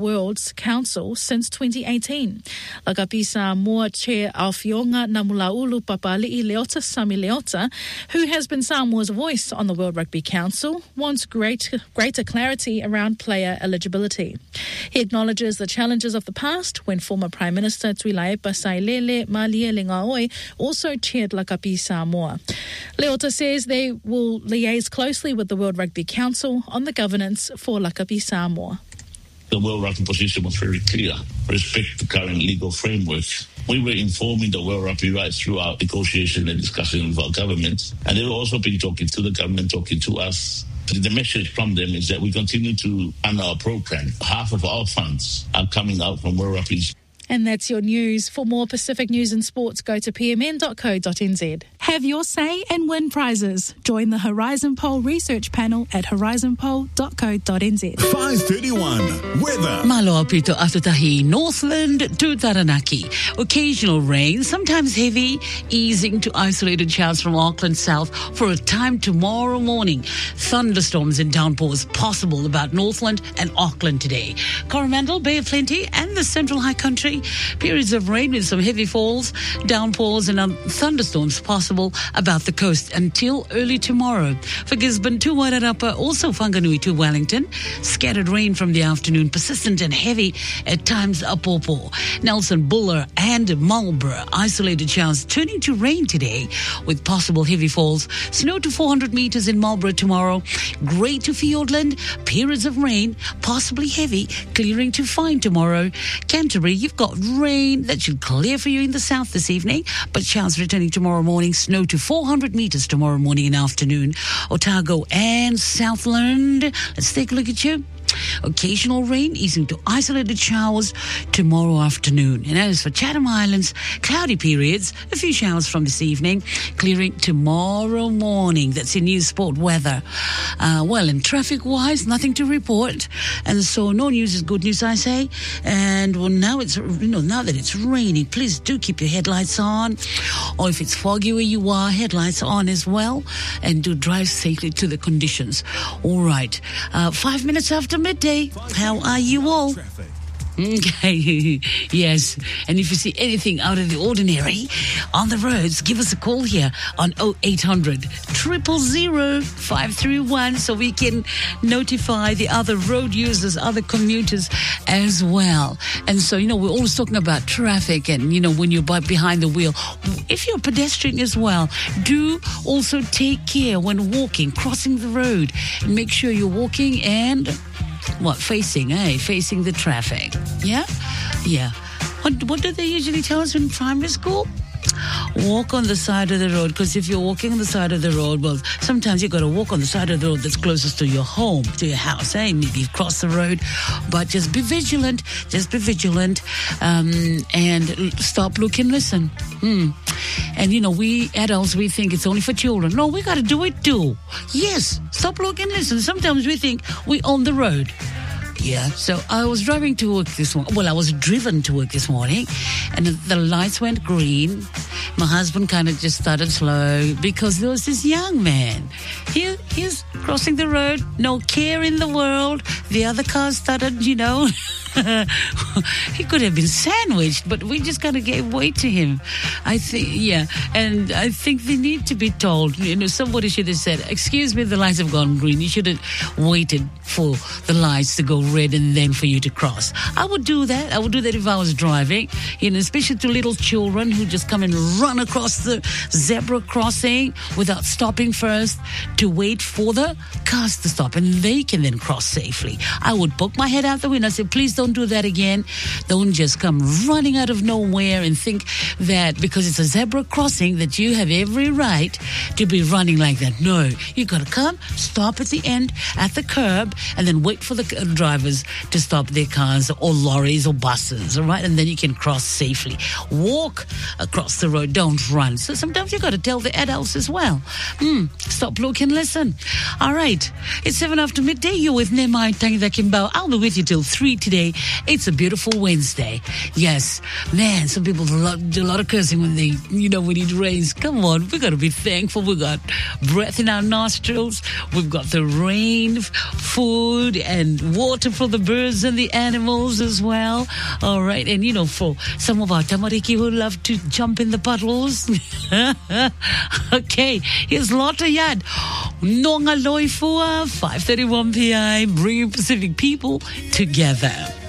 World's Council since 2018. Lagapi Samoa Chair Awhionga Namulaulu Papali'i Leota Sami Leota, who has been Samoa's voice on the World Rugby Council, wants greater clarity around player eligibility. He acknowledges the challenges of the past when former Prime Minister Tuilaepa Sailele Malielegaoi also chaired Lagapi Samoa. Leota says they will liaise closely with the World Rugby Council on the governance for Lagapi Samoa. The World Rugby position was very clear. Respect the current legal framework. We were informing the World Rugby rights throughout negotiation and discussion with our government, and they will also be talking to the government, talking to us. The message from them is that we continue to honour our program. Half of our funds are coming out from World Rugby. And that's your news. For more Pacific news and sports, go to pmn.co.nz. Have your say and win prizes. Join the Horizon Poll research panel at horizonpoll.co.nz. 5:31 weather. Malo Pito Atutahi, Northland to Taranaki. Occasional rain, sometimes heavy, easing to isolated showers from Auckland south for a time tomorrow morning. Thunderstorms and downpours possible about Northland and Auckland today. Coromandel, Bay of Plenty and the Central High Country. Periods of rain with some heavy falls, downpours and thunderstorms possible about the coast until early tomorrow. For Gisborne to Wairarapa, also Whanganui to Wellington. Scattered rain from the afternoon, persistent and heavy at times Apopo. Nelson, Buller and Marlborough, isolated showers turning to rain today with possible heavy falls. Snow to 400 metres in Marlborough tomorrow. Grey to Fiordland, periods of rain, possibly heavy, clearing to fine tomorrow. Canterbury, you've got rain that should clear for you in the south this evening, but showers returning tomorrow morning. Snow to 400 metres tomorrow morning and afternoon. Otago and Southland, let's take a look at you. Occasional rain easing to isolated showers tomorrow afternoon. And as for Chatham Islands, cloudy periods, a few showers from this evening, clearing tomorrow morning. That's your news sport weather. Well, and traffic-wise, nothing to report. And so no news is good news, I say. And well, now that it's raining, please do keep your headlights on. Or if it's foggy where you are, headlights on as well. And do drive safely to the conditions. All right. 5 minutes after midday. How are you all? Okay, yes. And if you see anything out of the ordinary on the roads, give us a call here on 0800 000 531 so we can notify the other road users, other commuters as well. And so, we're always talking about traffic and, when you're behind the wheel. If you're a pedestrian as well, do also take care when walking, crossing the road. And make sure you're walking and... facing the traffic. Yeah? What do they usually tell us in primary school? Walk on the side of the road, because if you're walking on the side of the road, well, sometimes you've got to walk on the side of the road that's closest to your home, to your house, Maybe you've crossed the road, but just be vigilant, and stop, look, and listen. And, we adults, we think it's only for children. No, we got to do it too. Yes, stop, look, and listen. Sometimes we think we own the road. Yeah, so I was driving to work this morning. Well, I was driven to work this morning, and the lights went green. My husband kind of just started slow because there was this young man. He's crossing the road, no care in the world. The other car started, he could have been sandwiched, but we just kind of gave way to him. I think, and I think they need to be told. Somebody should have said, "Excuse me, the lights have gone green. You should have waited for the lights to go red and then for you to cross." I would do that. I would do that if I was driving, especially to little children who just come and run across the zebra crossing without stopping first to wait for the cars to stop and they can then cross safely. I would poke my head out the window and say, please don't do that again. Don't just come running out of nowhere and think that because it's a zebra crossing that you have every right to be running like that. No, you got to come, stop at the end, at the curb, and then wait for the drivers to stop their cars or lorries or buses, all right? And then you can cross safely. Walk across the road, don't run. So sometimes you got to tell the adults as well. Stop, look, and listen. All right, it's 7 after midday. You're with Nemai Tangida Kimbao. I'll be with you till 3 today. say it's a beautiful Wednesday. Yes, man, some people do a lot of cursing when we need rains. Come on, we got to be thankful. We got breath in our nostrils. We've got the rain, food, and water for the birds and the animals as well. All right, and for some of our tamariki who love to jump in the puddles. Okay, here's Lotta Yad. Nonga Loifua, 5:31 p.m. Bringing Pacific people together.